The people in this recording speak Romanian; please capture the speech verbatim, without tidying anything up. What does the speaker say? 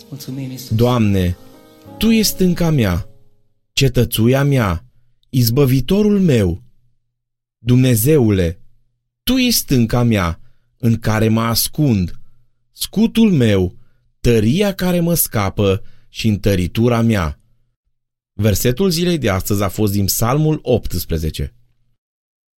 Mulțumim, Iisus. Doamne, Tu ești stânca mea, cetățuia mea, izbăvitorul meu. Dumnezeule, Tu ești stânca mea, în care mă ascund, scutul meu, tăria care mă scapă și întăritura mea. Versetul zilei de astăzi a fost din Psalmul optsprezece.